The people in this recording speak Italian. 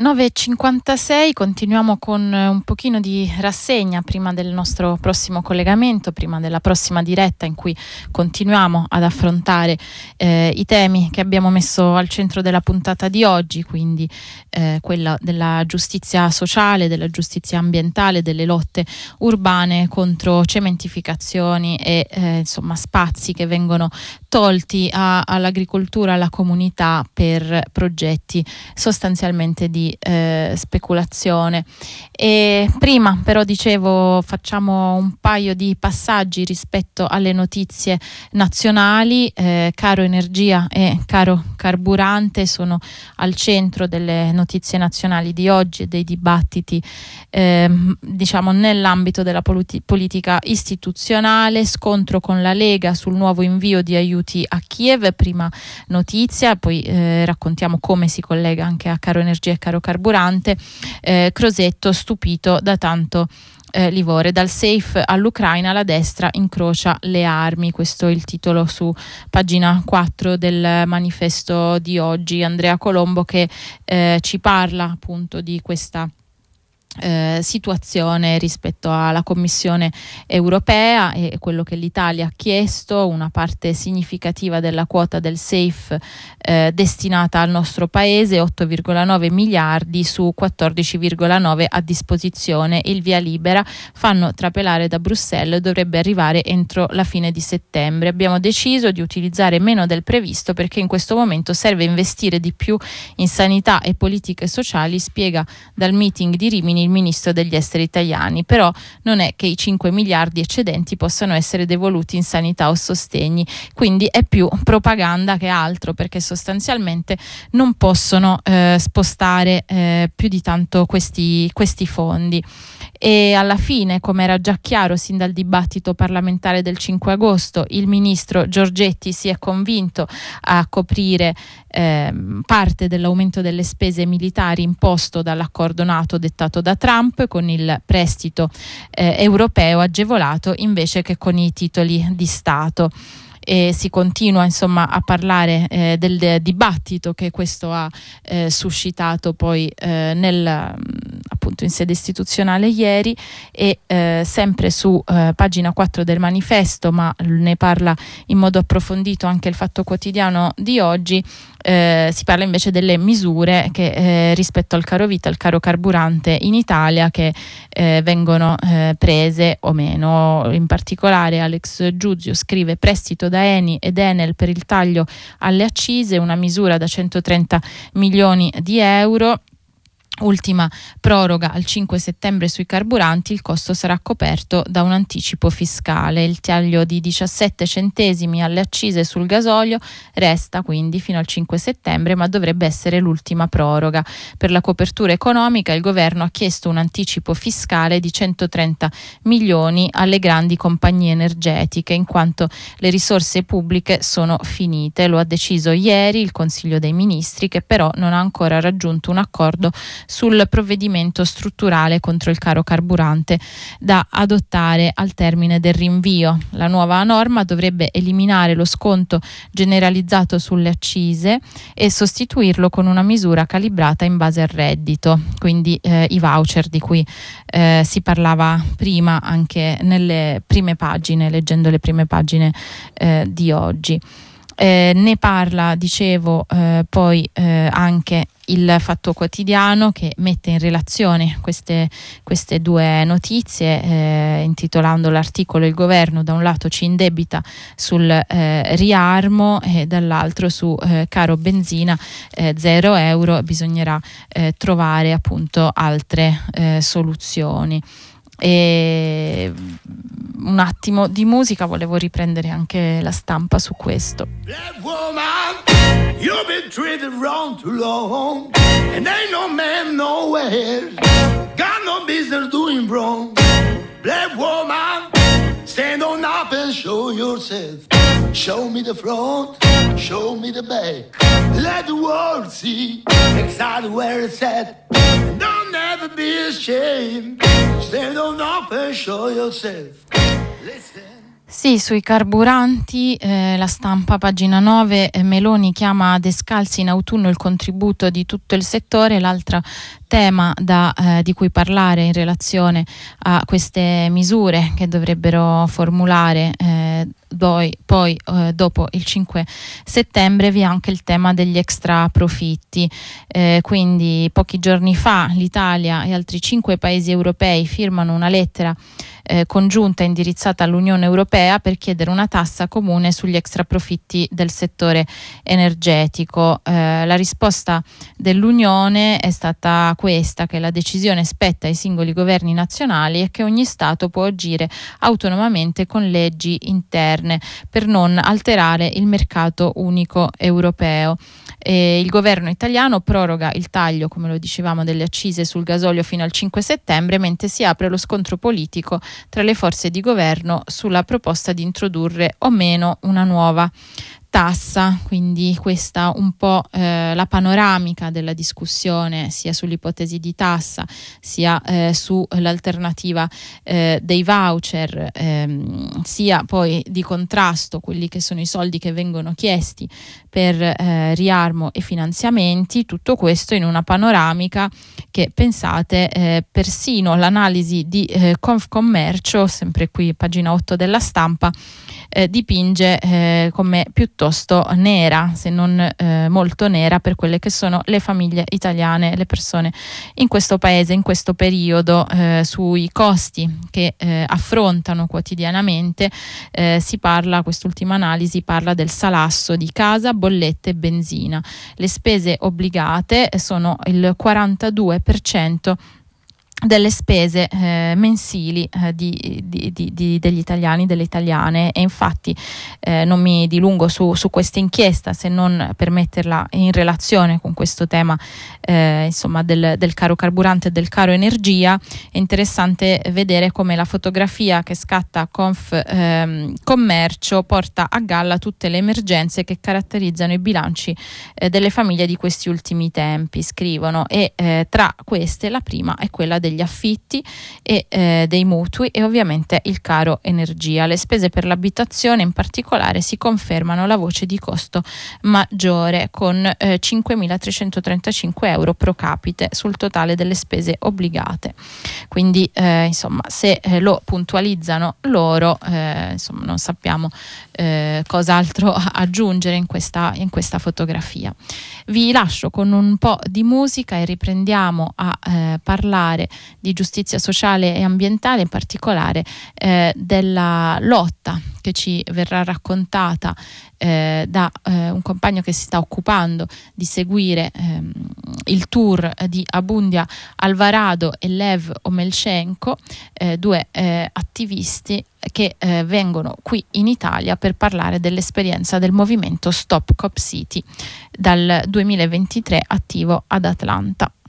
9:56, continuiamo con un pochino di rassegna prima del nostro prossimo collegamento, prima della prossima diretta in cui continuiamo ad affrontare i temi che abbiamo messo al centro della puntata di oggi, quindi quella della giustizia sociale, della giustizia ambientale, delle lotte urbane contro cementificazioni e insomma spazi che vengono tolti all'agricoltura, alla comunità per progetti sostanzialmente di speculazione. E prima però dicevo facciamo un paio di passaggi rispetto alle notizie nazionali. Caro energia e caro carburante sono al centro delle notizie nazionali di oggi e dei dibattiti diciamo nell'ambito della politica istituzionale. Scontro con la Lega sul nuovo invio di aiuti a Kiev, prima notizia, poi raccontiamo come si collega anche a caro energia e caro carburante. Crosetto stupito da tanto livore, dal safe all'Ucraina la destra incrocia le armi, questo è il titolo su pagina 4 del manifesto di oggi. Andrea Colombo che ci parla appunto di questa situazione rispetto alla Commissione europea e quello che l'Italia ha chiesto, una parte significativa della quota del SAFE destinata al nostro paese, 8,9 miliardi su 14,9 a disposizione. Il via libera fanno trapelare da Bruxelles, dovrebbe arrivare entro la fine di settembre. Abbiamo deciso di utilizzare meno del previsto perché in questo momento serve investire di più in sanità e politiche sociali, spiega dal meeting di Rimini il ministro degli esteri italiani. Però non è che i 5 miliardi eccedenti possano essere devoluti in sanità o sostegni, quindi è più propaganda che altro, perché sostanzialmente non possono spostare più di tanto questi fondi. E alla fine, come era già chiaro sin dal dibattito parlamentare del 5 agosto, il ministro Giorgetti si è convinto a coprire parte dell'aumento delle spese militari imposto dall'accordo NATO dettato da Trump con il prestito europeo agevolato invece che con i titoli di Stato. E si continua insomma a parlare del dibattito che questo ha suscitato poi appunto in sede istituzionale ieri e sempre su pagina 4 del manifesto, ma ne parla in modo approfondito anche il Fatto Quotidiano di oggi. Si parla invece delle misure che rispetto al caro vita, al caro carburante in Italia che vengono prese o meno. In particolare Alex Giuzio scrive: prestito da Eni ed Enel per il taglio alle accise, una misura da 130 milioni di euro. Ultima proroga al 5 settembre sui carburanti, il costo sarà coperto da un anticipo fiscale. Il taglio di 17 centesimi alle accise sul gasolio resta quindi fino al 5 settembre, ma dovrebbe essere l'ultima proroga. Per la copertura economica il governo ha chiesto un anticipo fiscale di 130 milioni alle grandi compagnie energetiche, in quanto le risorse pubbliche sono finite. Lo ha deciso ieri il Consiglio dei Ministri, che però non ha ancora raggiunto un accordo sul provvedimento strutturale contro il caro carburante da adottare al termine del rinvio. La nuova norma dovrebbe eliminare lo sconto generalizzato sulle accise e sostituirlo con una misura calibrata in base al reddito, quindi i voucher di cui si parlava prima anche nelle prime pagine, leggendo le prime pagine di oggi. Ne parla, dicevo, poi anche il Fatto Quotidiano, che mette in relazione queste due notizie intitolando l'articolo: il governo da un lato ci indebita sul riarmo e dall'altro su caro benzina 0 euro, bisognerà trovare appunto altre soluzioni. E un attimo di musica, volevo riprendere anche la stampa su questo. Black woman, you've been treated wrong too long, and ain't no man nowhere got no business doing wrong. Black woman, stand on up and show yourself. Show me the front, show me the back. Let the world see exactly where it's at. And don't ever be ashamed. Stand on up and show yourself. Listen. Sì, sui carburanti, la Stampa, pagina 9, Meloni chiama Descalzi in autunno il contributo di tutto il settore. L'altro tema di cui parlare in relazione a queste misure che dovrebbero formulare poi dopo il 5 settembre vi è anche il tema degli extra profitti. Quindi pochi giorni fa l'Italia e altri 5 paesi europei firmano una lettera congiunta indirizzata all'Unione Europea per chiedere una tassa comune sugli extraprofitti del settore energetico. La risposta dell'Unione è stata questa, che la decisione spetta ai singoli governi nazionali e che ogni Stato può agire autonomamente con leggi interne per non alterare il mercato unico europeo. Il governo italiano proroga il taglio, come lo dicevamo, delle accise sul gasolio fino al 5 settembre, mentre si apre lo scontro politico tra le forze di governo sulla proposta di introdurre o meno una nuova tassa. Quindi questa un po' la panoramica della discussione sia sull'ipotesi di tassa sia sull'alternativa dei voucher, sia poi di contrasto quelli che sono i soldi che vengono chiesti per riarmo e finanziamenti. Tutto questo in una panoramica che, pensate, persino l'analisi di Confcommercio, sempre qui pagina 8 della Stampa, dipinge come piuttosto nera, se non molto nera, per quelle che sono le famiglie italiane, le persone in questo paese, in questo periodo. Sui costi che affrontano quotidianamente si parla, quest'ultima analisi parla del salasso di casa, bollette e benzina. Le spese obbligate sono il 42% delle spese mensili degli italiani, delle italiane, e infatti non mi dilungo su questa inchiesta se non per metterla in relazione con questo tema insomma del caro carburante e del caro energia. È interessante vedere come la fotografia che scatta Confcommercio porta a galla tutte le emergenze che caratterizzano i bilanci delle famiglie di questi ultimi tempi, scrivono, e tra queste la prima è quella degli affitti e dei mutui e ovviamente il caro energia. Le spese per l'abitazione in particolare si confermano la voce di costo maggiore, con 5.335 euro pro capite sul totale delle spese obbligate. Quindi insomma, se lo puntualizzano loro, insomma non sappiamo cos'altro aggiungere in questa fotografia. Vi lascio con un po' di musica e riprendiamo a parlare di giustizia sociale e ambientale, in particolare della lotta che ci verrà raccontata da un compagno che si sta occupando di seguire il tour di Abundia Alvarado e Lev Omelchenko, due attivisti che vengono qui in Italia per parlare dell'esperienza del movimento Stop Cop City, dal 2023 attivo ad Atlanta.